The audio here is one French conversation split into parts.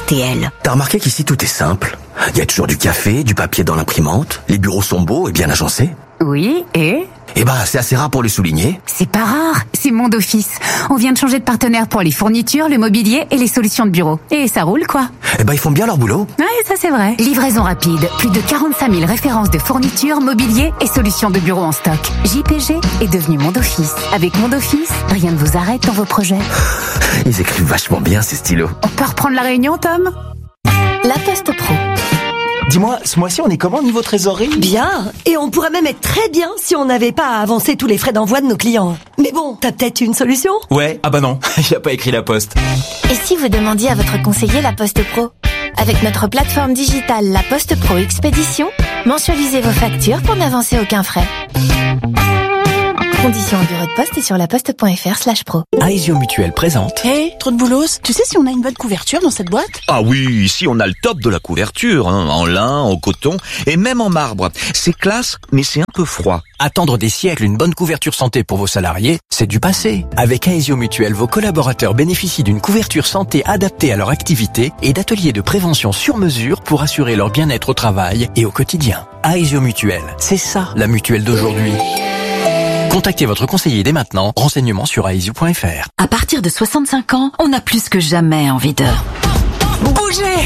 RTL. T'as remarqué qu'ici tout est simple. Il y a toujours du café, du papier dans l'imprimante, les bureaux sont beaux et bien agencés. Oui, et c'est assez rare pour le souligner. c'est pas rare, c'est Monde Office. On vient de changer de partenaire pour les fournitures, le mobilier et les solutions de bureau. Et ça roule, quoi. Ils font bien leur boulot. Ouais, ça c'est vrai. Livraison rapide, plus de 45 000 références de fournitures, mobilier et solutions de bureau en stock. JPG est devenu Monde Office. Avec Monde Office, rien ne vous arrête dans vos projets. Ils écrivent vachement bien ces stylos. On peut reprendre la réunion, Tom ? La Poste Pro. Dis-moi, ce mois-ci, on est comment niveau trésorerie ? Bien. Et on pourrait même être très bien si on n'avait pas à avancer tous les frais d'envoi de nos clients. Mais bon, t'as peut-être une solution ? Ouais, non, il a pas écrit la poste. Et si vous demandiez à votre conseiller La Poste Pro ? Avec notre plateforme digitale La Poste Pro Expédition, mensualisez vos factures pour n'avancer aucun frais. Conditions au bureau de poste et sur laposte.fr/pro. Aesio Mutuel présente. Trop de boulos. Tu sais si on a une bonne couverture dans cette boîte ? Ah oui, ici on a le top de la couverture, en lin, en coton et même en marbre. C'est classe, mais c'est un peu froid. Attendre des siècles une bonne couverture santé pour vos salariés, c'est du passé. Avec Aesio Mutuel, vos collaborateurs bénéficient d'une couverture santé adaptée à leur activité et d'ateliers de prévention sur mesure pour assurer leur bien-être au travail et au quotidien. Aesio Mutuel, c'est ça la mutuelle d'aujourd'hui. Contactez votre conseiller dès maintenant. Renseignements sur aesio.fr. À partir de 65 ans, on a plus que jamais envie de bouger.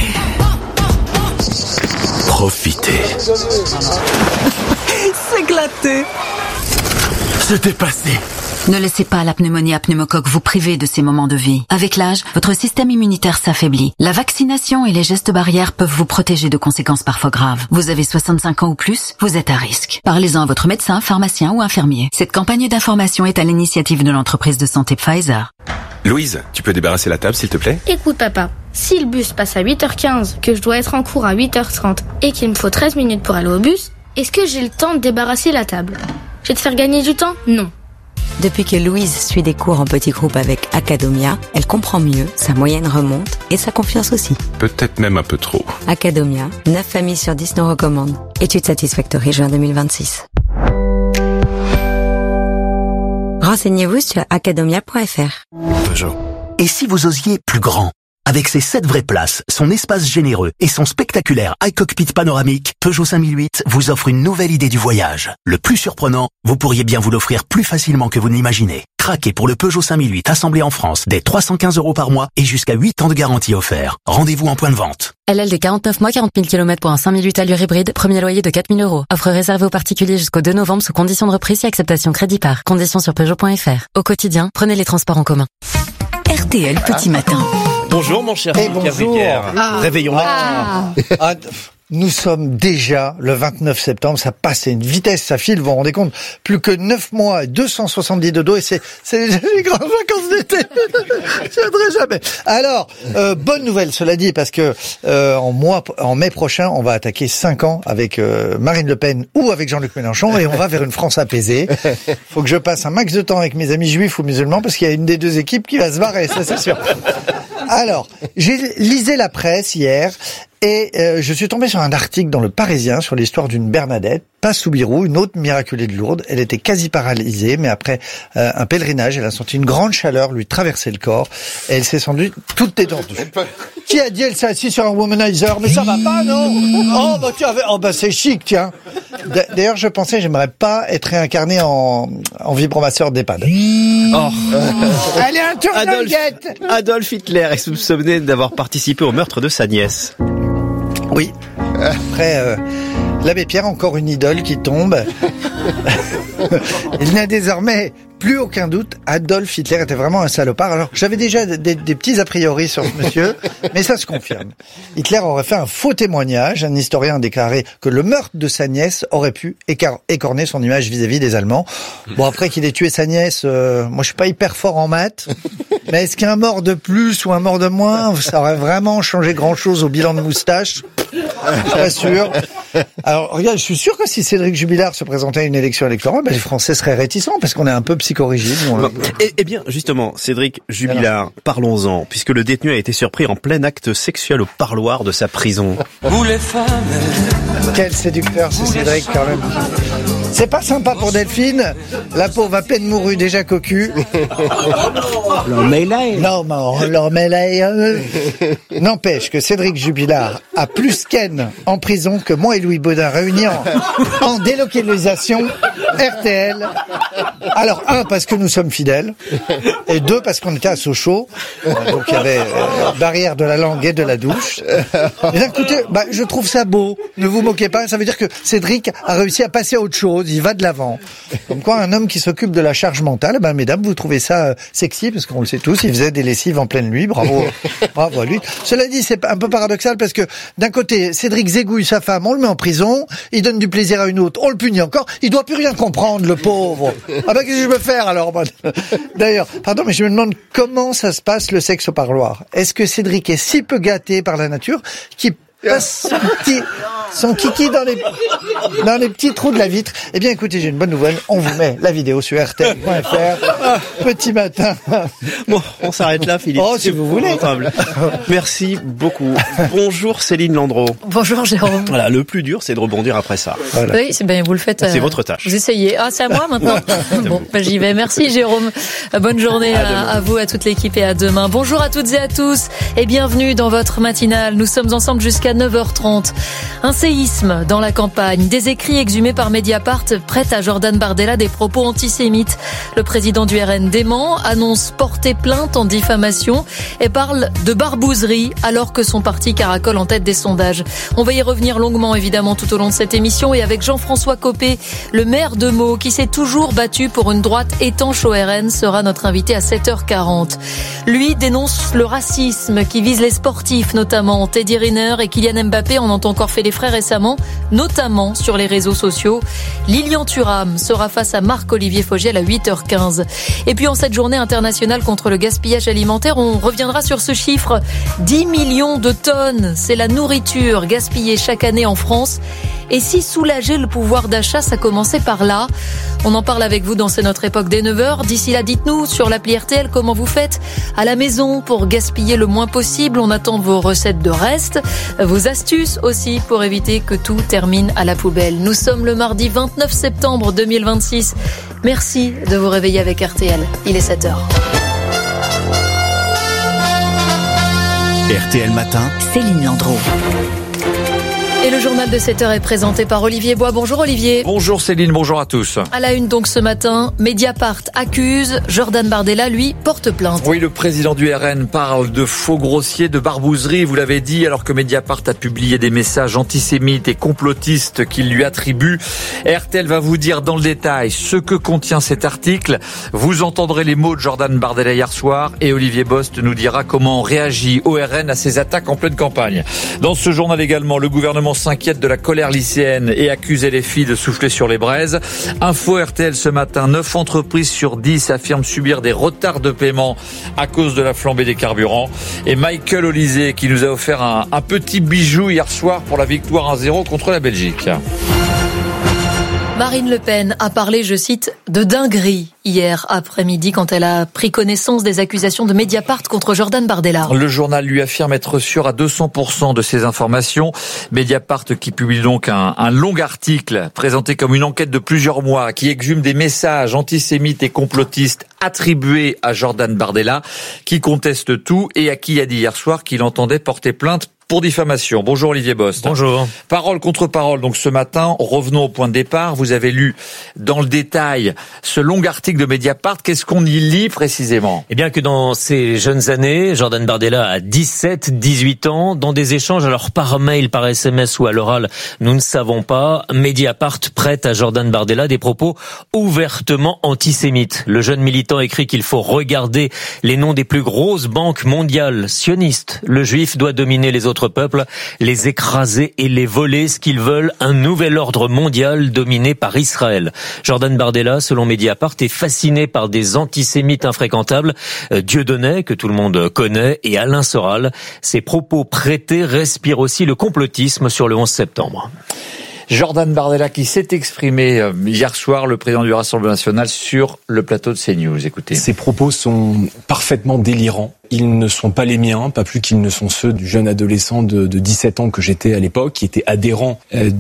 Profitez. S'éclater. C'était passé. Ne laissez pas la pneumonie à pneumocoque vous priver de ces moments de vie. Avec l'âge, votre système immunitaire s'affaiblit. La vaccination et les gestes barrières peuvent vous protéger de conséquences parfois graves. Vous avez 65 ans ou plus, vous êtes à risque. Parlez-en à votre médecin, pharmacien ou infirmier. Cette campagne d'information est à l'initiative de l'entreprise de santé Pfizer. Louise, tu peux débarrasser la table s'il te plaît ? Écoute papa, si le bus passe à 8h15, que je dois être en cours à 8h30 et qu'il me faut 13 minutes pour aller au bus, est-ce que j'ai le temps de débarrasser la table ? Je vais te faire gagner du temps ? Non. Depuis que Louise suit des cours en petits groupes avec Academia, elle comprend mieux, sa moyenne remonte et sa confiance aussi. Peut-être même un peu trop. Academia, 9 familles sur 10 nous recommandent. Étude Satisfactory, juin 2026. Renseignez-vous sur academia.fr. Peugeot. Et si vous osiez plus grand ? Avec ses 7 vraies places, son espace généreux et son spectaculaire iCockpit panoramique, Peugeot 5008 vous offre une nouvelle idée du voyage. Le plus surprenant, vous pourriez bien vous l'offrir plus facilement que vous ne l'imaginez. Craquez pour le Peugeot 5008 assemblé en France dès 315 € par mois et jusqu'à 8 ans de garantie offert. Rendez-vous en point de vente. LLD 49 mois, 40 000 km pour un 5008 allure hybride, premier loyer de 4 000 €. Offre réservée aux particuliers jusqu'au 2 novembre sous conditions de reprise et acceptation crédit par. Conditions sur Peugeot.fr. Au quotidien, prenez les transports en commun. RTL Petit Matin. Bonjour mon cher bonjour. Réveillons Nous sommes déjà le 29 septembre, ça passe à une vitesse, ça file, vous vous rendez compte, plus que 9 mois et 270 dodo et c'est les grandes vacances d'été. Je viendrai jamais. Alors, bonne nouvelle, cela dit, parce que en mai prochain, on va attaquer 5 ans avec Marine Le Pen ou avec Jean-Luc Mélenchon et on va vers une France apaisée. Faut que je passe un max de temps avec mes amis juifs ou musulmans parce qu'il y a une des deux équipes qui va se barrer, ça c'est sûr. Alors, j'ai lisé la presse hier et je suis tombé sur un article dans Le Parisien sur l'histoire d'une Bernadette, pas Soubirous, une autre miraculée de Lourdes. Elle était quasi paralysée, mais après un pêlerinage, elle a senti une grande chaleur lui traverser le corps et elle s'est sentie toute détendue. Qui a dit elle s'est assise sur un womanizer? Mais ça va pas, non? Oh bah c'est chic, tiens. D'ailleurs, je pensais, j'aimerais pas être réincarné en vibromasseur d'EHPAD. Oh. Allez, un tournoguette. Adolf Hitler est soupçonné d'avoir participé au meurtre de sa nièce. Oui. Après, l'abbé Pierre, encore une idole qui tombe. Il n'a désormais plus aucun doute, Adolf Hitler était vraiment un salopard. Alors, j'avais déjà des petits a priori sur ce monsieur, mais ça se confirme. Hitler aurait fait un faux témoignage. Un historien a déclaré que le meurtre de sa nièce aurait pu écorner son image vis-à-vis des Allemands. Bon, après qu'il ait tué sa nièce, moi je suis pas hyper fort en maths, mais est-ce qu'un mort de plus ou un mort de moins, ça aurait vraiment changé grand-chose au bilan de moustache? Pas sûr. Alors, regarde, je suis sûr que si Cédric Jubilard se présentait à une élection électorale, les Français seraient réticents parce qu'on est un peu psychorigide. Eh bien, justement, Cédric Jubilard, parlons-en, puisque le détenu a été surpris en plein acte sexuel au parloir de sa prison. Quel séducteur, c'est Cédric, quand même. C'est pas sympa pour Delphine. La pauvre à peine mourue, déjà cocu. N'empêche que Cédric Jubilard a plus Ken en prison que moi et Louis Baudin réunis en délocalisation RTL. Alors, 1, parce que nous sommes fidèles, et 2, parce qu'on était à Sochaux, donc il y avait barrière de la langue et de la douche. Et d'un côté, je trouve ça beau, ne vous moquez pas, ça veut dire que Cédric a réussi à passer à autre chose, il va de l'avant. Comme quoi, un homme qui s'occupe de la charge mentale, mesdames, vous trouvez ça sexy, parce qu'on le sait tous, il faisait des lessives en pleine nuit, bravo à lui. Cela dit, c'est un peu paradoxal, parce que d'un côté, Cédric zégouille sa femme, on le met en prison, il donne du plaisir à une autre, on le punit encore, il doit plus rien comprendre, le pauvre. Qu'est-ce que je peux faire alors? D'ailleurs, pardon, mais je me demande comment ça se passe le sexe au parloir. Est-ce que Cédric est si peu gâté par la nature qu'il passe son kiki dans les petits trous de la vitre? Eh bien, écoutez, j'ai une bonne nouvelle. On vous met la vidéo sur rtl.fr. Petit matin. Bon, on s'arrête là, Philippe. Oh, si vous voulez. Merci beaucoup. Bonjour Céline Landreau. Bonjour Jérôme. Voilà, le plus dur, c'est de rebondir après ça. Voilà. Oui, c'est bien, vous le faites. C'est votre tâche. Vous essayez. Ah, c'est à moi maintenant. Bon, j'y vais. Merci Jérôme. Bonne journée à vous, à toute l'équipe et à demain. Bonjour à toutes et à tous et bienvenue dans votre matinale. Nous sommes ensemble jusqu'à 9h30. Un séisme dans la campagne. Des écrits exhumés par Mediapart prêtent à Jordan Bardella des propos antisémites. Le président du RN dément, annonce porter plainte en diffamation et parle de barbouzerie alors que son parti caracole en tête des sondages. On va y revenir longuement évidemment tout au long de cette émission et avec Jean-François Copé, le maire de Meaux qui s'est toujours battu pour une droite étanche au RN, sera notre invité à 7h40. Lui dénonce le racisme qui vise les sportifs notamment. Teddy Riner et Kylian Mbappé en ont encore fait les frais récemment, notamment sur les réseaux sociaux. Lilian Thuram sera face à Marc-Olivier Fogiel à 8h15. Et puis en cette journée internationale contre le gaspillage alimentaire, on reviendra sur ce chiffre. 10 millions de tonnes, c'est la nourriture gaspillée chaque année en France. Et si soulager le pouvoir d'achat, ça commençait par là. On en parle avec vous dans C'est notre époque dès 9h. D'ici là, dites-nous sur l'appli RTL comment vous faites à la maison pour gaspiller le moins possible. On attend vos recettes de reste, vos astuces aussi pour éviter que tout termine à la poubelle. Nous sommes le mardi 29 septembre 2026. Merci de vous réveiller avec RTL. Il est 7h. RTL Matin, Céline Landreau. Et le journal de 7h est présenté par Olivier Bois. Bonjour Olivier. Bonjour Céline, bonjour à tous. À la une donc ce matin, Mediapart accuse, Jordan Bardella lui porte plainte. Oui, le président du RN parle de faux grossiers, de barbouzerie, vous l'avez dit, alors que Mediapart a publié des messages antisémites et complotistes qu'il lui attribue. RTL va vous dire dans le détail ce que contient cet article. Vous entendrez les mots de Jordan Bardella hier soir et Olivier Bost nous dira comment on réagit au RN à ces attaques en pleine campagne. Dans ce journal également, le gouvernement s'inquiète de la colère lycéenne et accuse LFI de souffler sur les braises. Info RTL ce matin, 9 entreprises sur 10 affirment subir des retards de paiement à cause de la flambée des carburants. Et Michael Olysée qui nous a offert un petit bijou hier soir pour la victoire 1-0 contre la Belgique. Marine Le Pen a parlé, je cite, de dinguerie hier après-midi quand elle a pris connaissance des accusations de Mediapart contre Jordan Bardella. Le journal lui affirme être sûr à 200% de ces informations. Mediapart qui publie donc un long article présenté comme une enquête de plusieurs mois qui exhume des messages antisémites et complotistes attribués à Jordan Bardella qui conteste tout et à qui a dit hier soir qu'il entendait porter plainte pour diffamation. Bonjour Olivier Bost. Bonjour. Parole contre parole. Donc ce matin, revenons au point de départ. Vous avez lu dans le détail ce long article de Mediapart. Qu'est-ce qu'on y lit précisément? Eh bien que dans ses jeunes années, Jordan Bardella a 17, 18 ans. Dans des échanges, alors par mail, par SMS ou à l'oral, nous ne savons pas, Mediapart prête à Jordan Bardella des propos ouvertement antisémites. Le jeune militant écrit qu'il faut regarder les noms des plus grosses banques mondiales sionistes. Le juif doit dominer les autres peuples, les écraser et les voler, ce qu'ils veulent, un nouvel ordre mondial dominé par Israël. Jordan Bardella, selon Mediapart, est fasciné par des antisémites infréquentables, Dieudonné, que tout le monde connaît, et Alain Soral. Ces propos prêtés respirent aussi le complotisme sur le 11 septembre. Jordan Bardella qui s'est exprimé hier soir, le président du Rassemblement national, sur le plateau de CNews. Écoutez. Ces propos sont parfaitement délirants. Ils ne sont pas les miens, pas plus qu'ils ne sont ceux du jeune adolescent de 17 ans que j'étais à l'époque, qui était adhérent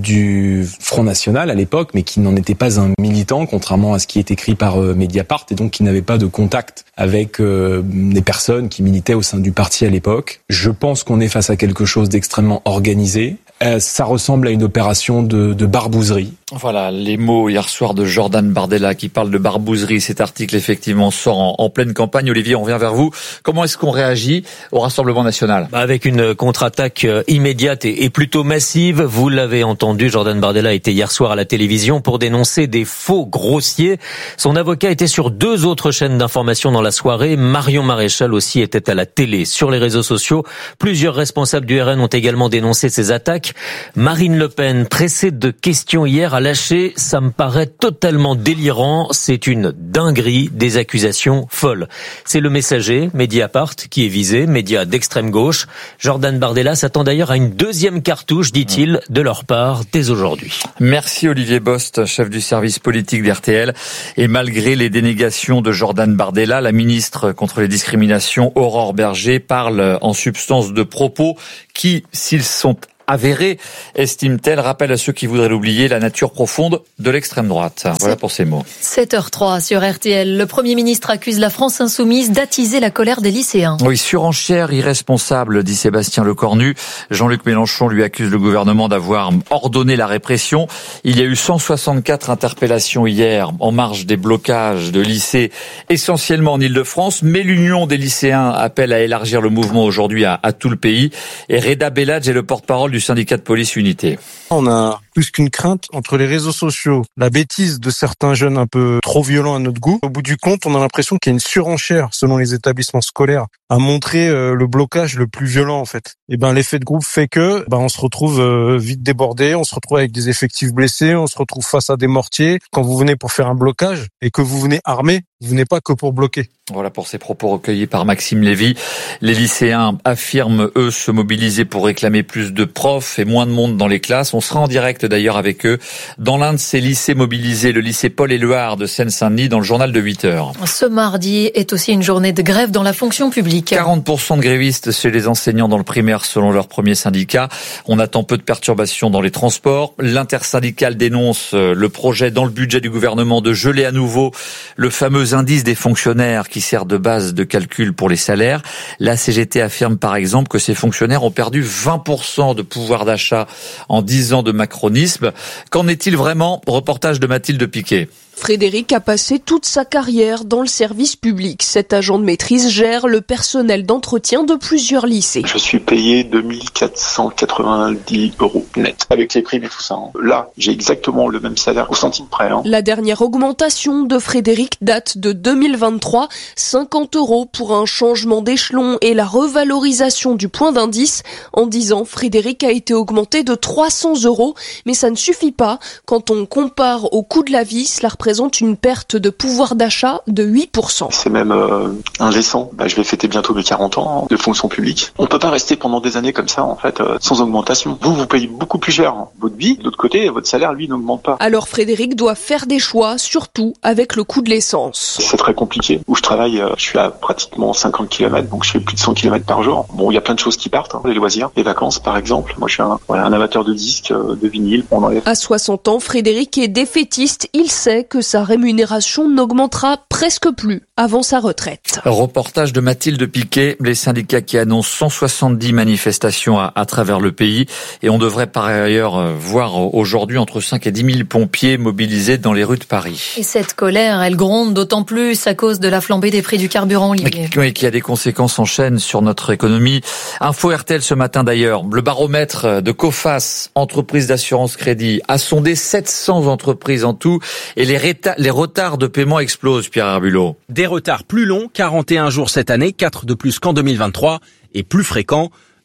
du Front National à l'époque, mais qui n'en était pas un militant, contrairement à ce qui est écrit par Mediapart, et donc qui n'avait pas de contact avec des personnes qui militaient au sein du parti à l'époque. Je pense qu'on est face à quelque chose d'extrêmement organisé. Ça ressemble à une opération de barbouzerie. Voilà, les mots hier soir de Jordan Bardella qui parle de barbouzerie. Cet article, effectivement, sort en pleine campagne. Olivier, on revient vers vous. Comment est-ce qu'on réagit au Rassemblement national ? Avec une contre-attaque immédiate et plutôt massive. Vous l'avez entendu, Jordan Bardella était hier soir à la télévision pour dénoncer des faux grossiers. Son avocat était sur 2 autres chaînes d'information dans la soirée. Marion Maréchal aussi était à la télé. Sur les réseaux sociaux, plusieurs responsables du RN ont également dénoncé ces attaques. Marine Le Pen, pressée de questions hier, a lâché « Ça me paraît totalement délirant, c'est une dinguerie, des accusations folles ». C'est le Messager, Mediapart, qui est visé, média d'extrême gauche. Jordan Bardella s'attend d'ailleurs à une 2e cartouche, dit-il, de leur part dès aujourd'hui. Merci Olivier Bost, chef du service politique d'RTL. Et malgré les dénégations de Jordan Bardella, la ministre contre les discriminations, Aurore Bergé, parle en substance de propos qui, s'ils sont avérée, estime-t-elle, rappelle à ceux qui voudraient l'oublier la nature profonde de l'extrême droite. Voilà pour ces mots. 7h03 sur RTL. Le Premier ministre accuse la France insoumise d'attiser la colère des lycéens. Oui, surenchère irresponsable, dit Sébastien Lecornu. Jean-Luc Mélenchon lui accuse le gouvernement d'avoir ordonné la répression. Il y a eu 164 interpellations hier en marge des blocages de lycées, essentiellement en Ile-de-France, mais l'Union des lycéens appelle à élargir le mouvement aujourd'hui à tout le pays. Et Reda Belladj est le porte-parole du syndicat de police Unité. On a plus qu'une crainte entre les réseaux sociaux, la bêtise de certains jeunes un peu trop violents à notre goût. Au bout du compte, on a l'impression qu'il y a une surenchère selon les établissements scolaires à montrer le blocage le plus violent en fait. Et l'effet de groupe fait que on se retrouve vite débordé, on se retrouve avec des effectifs blessés, on se retrouve face à des mortiers. Quand vous venez pour faire un blocage et que vous venez armé, vous venez pas que pour bloquer. Voilà pour ces propos recueillis par Maxime Lévy. Les lycéens affirment, eux, se mobiliser pour réclamer plus de profs et moins de monde dans les classes. On sera en direct d'ailleurs avec eux dans l'un de ces lycées mobilisés, le lycée Paul-Éluard de Seine-Saint-Denis, dans le journal de 8h. Ce mardi est aussi une journée de grève dans la fonction publique. 40% de grévistes chez les enseignants dans le primaire selon leur premier syndicat. On attend peu de perturbations dans les transports. L'intersyndicale dénonce le projet dans le budget du gouvernement de geler à nouveau le fameux indice des fonctionnaires qui sert de base de calcul pour les salaires. La CGT affirme par exemple que ces fonctionnaires ont perdu 20% de pouvoir d'achat en 10 ans de macronisme. Qu'en est-il vraiment ? Reportage de Mathilde Piquet. Frédéric a passé toute sa carrière dans le service public. Cet agent de maîtrise gère le personnel d'entretien de plusieurs lycées. Je suis payé 2490 € net, avec les primes et tout ça. Là, j'ai exactement le même salaire au centime près. La dernière augmentation de Frédéric date de 2023, 50 € pour un changement d'échelon et la revalorisation du point d'indice. En 10 ans, Frédéric a été augmenté de 300 €, mais ça ne suffit pas. Quand on compare au coût de la vie, cela représente une perte de pouvoir d'achat de 8%. C'est même indécent. Je vais fêter bientôt mes 40 ans de fonction publique. On peut pas rester pendant des années comme ça, en fait, sans augmentation. Vous payez beaucoup plus cher votre vie. De l'autre côté, votre salaire, lui, n'augmente pas. Alors Frédéric doit faire des choix, surtout avec le coût de l'essence. C'est très compliqué. Où je travaille, je suis à pratiquement 50 km, donc je fais plus de 100 km par jour. Bon, il y a plein de choses qui partent, les loisirs, les vacances, par exemple. Moi, je suis un amateur de disques, de vinyle. À 60 ans, Frédéric est défaitiste. Il sait que sa rémunération n'augmentera presque plus avant sa retraite. Reportage de Mathilde Piquet, les syndicats qui annoncent 170 manifestations à travers le pays. Et on devrait par ailleurs voir aujourd'hui entre 5 et 10 000 pompiers mobilisés dans les rues de Paris. Et cette colère, elle gronde d'autant plus à cause de la flambée des prix du carburant, Olivier. Oui, qui a des conséquences en chaîne sur notre économie. Info RTL ce matin d'ailleurs, le baromètre de Coface, entreprise d'assurance crédit, a sondé 700 entreprises en tout et les retards de paiement explosent, Pierre Herbulot. Des retards plus longs, 41 jours cette année, 4 de plus qu'en 2023, et plus fréquents.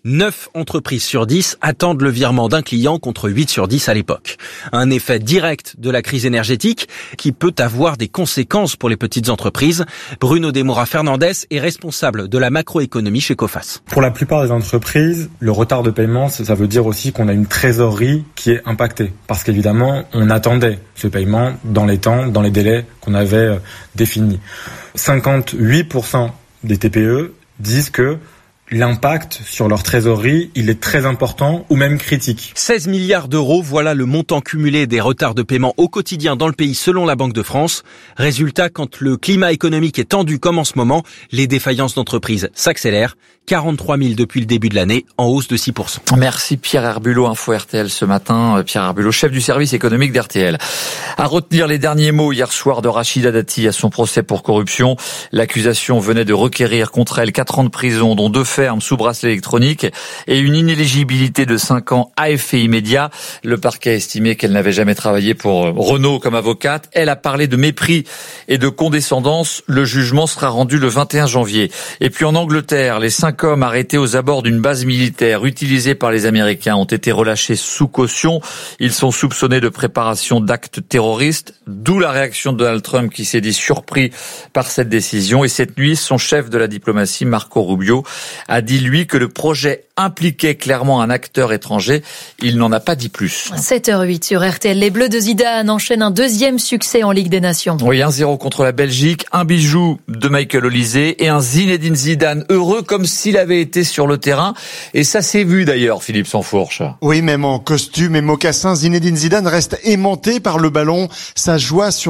9 entreprises sur 10 attendent le virement d'un client contre 8 sur 10 à l'époque. Un effet direct de la crise énergétique qui peut avoir des conséquences pour les petites entreprises. Bruno De Moura Fernandez est responsable de la macroéconomie chez Coface. Pour la plupart des entreprises, le retard de paiement, ça veut dire aussi qu'on a une trésorerie qui est impactée. Parce qu'évidemment, on attendait ce paiement dans les temps, dans les délais qu'on avait définis. 58% des TPE disent que l'impact sur leur trésorerie, il est très important ou même critique. 16 milliards d'euros, voilà le montant cumulé des retards de paiement au quotidien dans le pays selon la Banque de France. Résultat, quand le climat économique est tendu comme en ce moment, les défaillances d'entreprises s'accélèrent. 43 000 depuis le début de l'année, en hausse de 6%. Merci Pierre Herbulot, Info RTL ce matin. Pierre Herbulot, chef du service économique d'RTL. À retenir les derniers mots hier soir de Rachida Dati à son procès pour corruption. L'accusation venait de requérir contre elle 4 ans de prison, dont 2 fermes sous bracelet électronique et une inéligibilité de 5 ans à effet immédiat. Le parquet a estimé qu'elle n'avait jamais travaillé pour Renault comme avocate. Elle a parlé de mépris et de condescendance. Le jugement sera rendu le 21 janvier. Et puis en Angleterre, les 5 hommes arrêtés aux abords d'une base militaire utilisée par les Américains ont été relâchés sous caution. Ils sont soupçonnés de préparation d'actes terroristes, d'où la réaction de Donald Trump qui s'est dit surpris par cette décision. Et cette nuit, son chef de la diplomatie, Marco Rubio, a dit lui que le projet impliquait clairement un acteur étranger. Il n'en a pas dit plus. 7h08 sur RTL. Les Bleus de Zidane enchaînent un 2e succès en Ligue des Nations. Oui, 1-0 contre la Belgique, un bijou de Michael Olise et un Zinedine Zidane heureux comme s'il avait été sur le terrain. Et ça s'est vu d'ailleurs, Philippe Sansfourche. Oui, même en costume et mocassin, Zinedine Zidane reste aimanté par le ballon. Sa joie sur